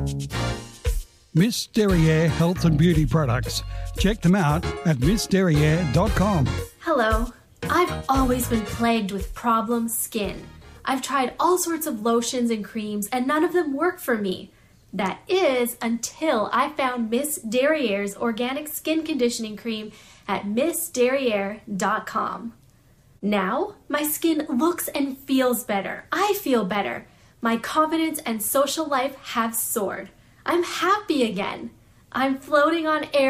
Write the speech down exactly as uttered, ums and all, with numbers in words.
Miss Derriere Health and Beauty Products. Check them out at miss derriere dot com. Hello. I've always been plagued with problem skin. I've tried all sorts of lotions and creams and none of them work for me. That is until I found Miss Derriere's organic skin conditioning cream at miss derriere dot com. Now, my skin looks and feels better. I feel better. My confidence and social life have soared. I'm happy again. I'm floating on air.